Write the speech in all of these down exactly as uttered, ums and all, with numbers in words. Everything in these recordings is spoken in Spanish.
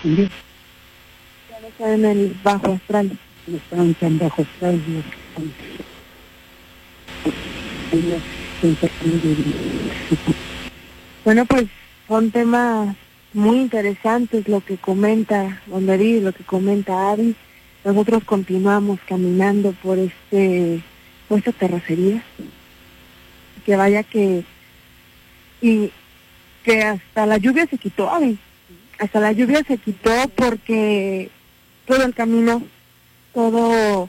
¿sí? Ya no están en el bajo astral. No están tan bajo astral los que están. Bueno, pues son temas muy interesantes lo que comenta Don David, lo que comenta Abby. Nosotros continuamos caminando por este, por esta terracería. Que vaya que, y que hasta la lluvia se quitó, Abby. Hasta la lluvia se quitó porque todo el camino, todo,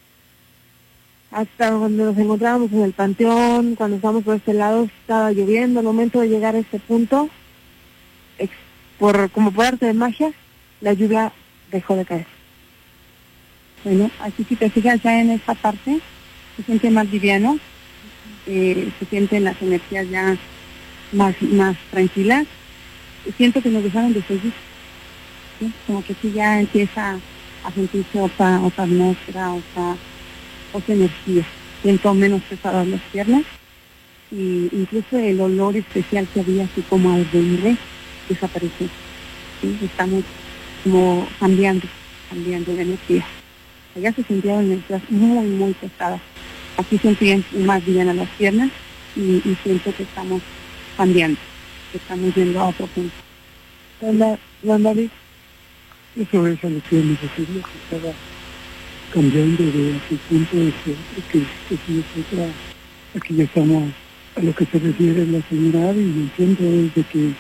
hasta donde nos encontrábamos en el panteón, cuando estábamos por este lado, estaba lloviendo. Al momento de llegar a este punto, ex, por como por arte de magia, la lluvia dejó de caer. Bueno, aquí si te fijas ya en esta parte, se siente más liviano, eh, se sienten las energías ya más, más tranquilas. Siento que nos dejaron de seguir, ¿sí? Como que aquí ya empieza a sentirse otra, otra atmósfera, otra, otra energía. Siento menos pesadas las piernas y incluso el olor especial que había así como al aire desapareció. ¿Sí? Estamos como cambiando, cambiando de energía. Allá se sentían energías muy, muy pesadas. Aquí sentían más livianas las piernas y, y siento que estamos cambiando, que estamos yendo a otro punto. ¿Don David? Eso es a lo que me refería, que estaba cambiando de ese punto de que, que, que si nosotros aquí ya estamos a lo que se refiere la señora Abby, y entiendo es de que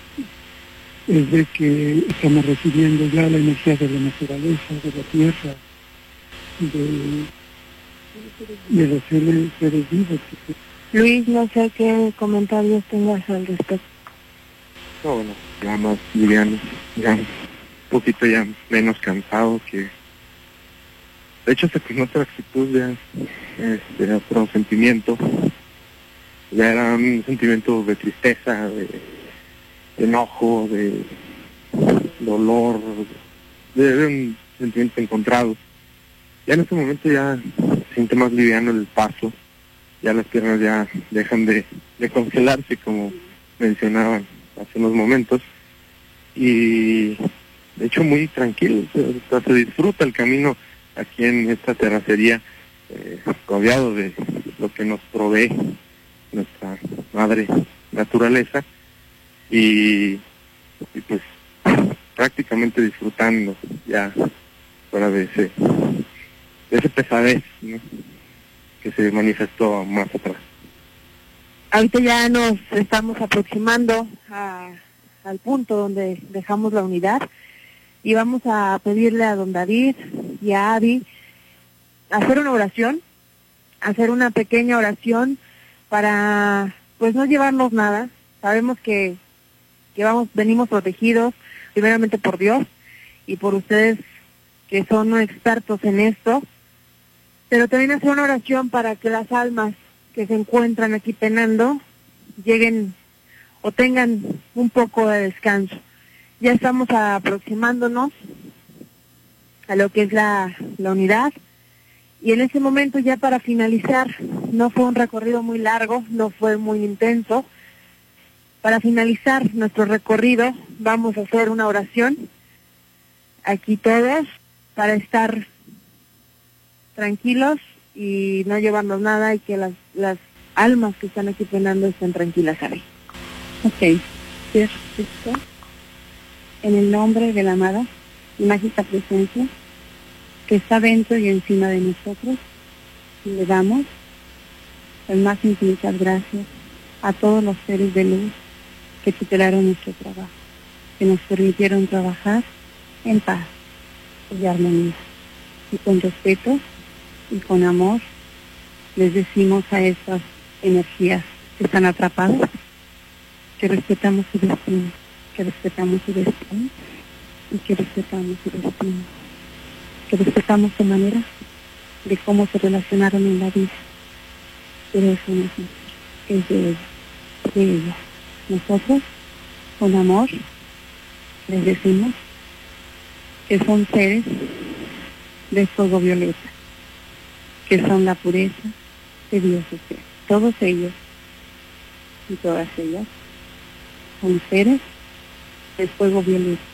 es de que estamos recibiendo ya la energía de la naturaleza, de la tierra, de, de los seres, seres vivos. Luis, no sé qué comentarios tengas al respecto. No, bueno, ya más liviano, ya un poquito ya menos cansado, que de hecho hasta con otra actitud ya, este, otro sentimiento, ya era un sentimiento de tristeza, de, de enojo, de dolor, de, de un sentimiento encontrado. Ya en este momento ya se siente más liviano el paso, ya las piernas ya dejan de, de congelarse, como mencionaban hace unos momentos, y de hecho muy tranquilo, se, se disfruta el camino aquí en esta terracería, eh, rodeado de lo que nos provee nuestra madre naturaleza, y, y pues prácticamente disfrutando ya fuera de ese, de ese pesadez, ¿no?, que se manifestó más atrás. Ahorita ya nos estamos aproximando a, al punto donde dejamos la unidad y vamos a pedirle a don David y a Abby hacer una oración, hacer una pequeña oración para pues no llevarnos nada. Sabemos que, que vamos, venimos protegidos primeramente por Dios y por ustedes que son expertos en esto, pero también hacer una oración para que las almas que se encuentran aquí penando lleguen o tengan un poco de descanso. Ya estamos aproximándonos a lo que es la, la unidad, y en ese momento ya para finalizar, no fue un recorrido muy largo, no fue muy intenso. Para finalizar nuestro recorrido vamos a hacer una oración aquí todos para estar tranquilos y no llevarnos nada, y que las, las almas que están aquí penando estén tranquilas ahí. Ok, Dios Cristo, en el nombre de la amada y mágica presencia que está dentro y encima de nosotros, le damos las más infinitas gracias a todos los seres de luz que tutelaron nuestro trabajo, que nos permitieron trabajar en paz y armonía, y con respeto y con amor les decimos a estas energías que están atrapadas que respetamos su destino, que respetamos su destino y que respetamos su destino, que respetamos su manera de cómo se relacionaron en la vida, pero eso no es de ellos, de ellas. Nosotros, con amor, les decimos que son seres de fuego violeta, que son la pureza de Dios. Todos ellos y todas ellas son seres de fuego violeta,